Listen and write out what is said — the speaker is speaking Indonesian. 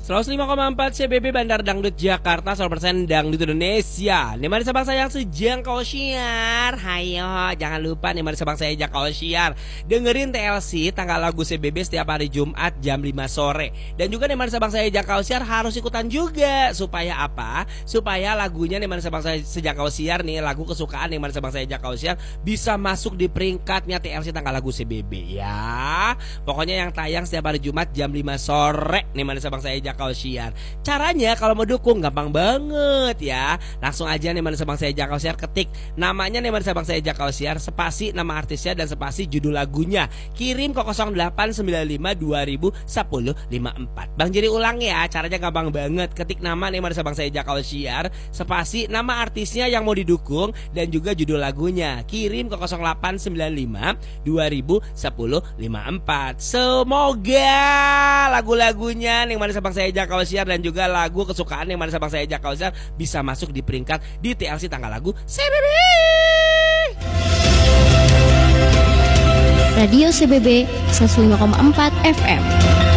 105,4 CBB Bandar Dangdut Jakarta, 100% Dangdut Indonesia. Nih mari sabang sayang sejangkau siar. Hayo, jangan lupa nih mari sabang saya jangkau siar. Dengerin TLC tanggal lagu CBB setiap hari Jumat jam 5 sore. Dan juga nih mari sabang saya jangkau siar harus ikutan juga. Supaya apa? Supaya lagunya nih mari sabang saya sejangkau siar nih, lagu kesukaan nih mari sabang saya jangkau siar bisa masuk di peringkatnya TLC tanggal lagu CBB ya. Pokoknya yang tayang setiap hari Jumat jam 5 sore nih mari sabang saya Jakau Siar. Caranya kalau mau dukung gampang banget ya. Langsung aja nih Manis Sabang saya Jakau Siar, ketik namanya nih Manis Sabang saya Jakau Siar, spasi nama artisnya dan spasi judul lagunya. Kirim ke 0895201054. Bang jadi ulang ya, caranya gampang banget. Ketik nama nih Manis Sabang saya Jakau Siar, spasi nama artisnya yang mau didukung dan juga judul lagunya. Kirim ke 0895201054. Semoga lagu-lagunya nih Manis Sabang saya Jakau Siar dan juga lagu kesukaan yang Manis Sabang saya Jakau Siar bisa masuk di peringkat di TLC tanggal lagu CBB. Radio CBB 105,4 FM.